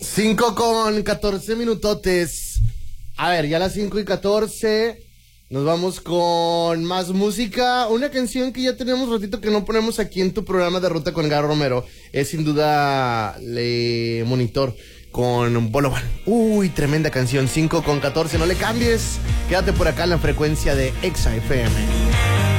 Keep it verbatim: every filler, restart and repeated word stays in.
cinco con catorce minutotes. A ver, ya a las cinco y catorce nos vamos con más música. Una canción que ya tenemos ratito que no ponemos aquí en tu programa de Ruta con Edgar Romero es sin duda Le Monitor con Bolovan. Uy, tremenda canción. Cinco con catorce, no le cambies. Quédate por acá en la frecuencia de Exa F M.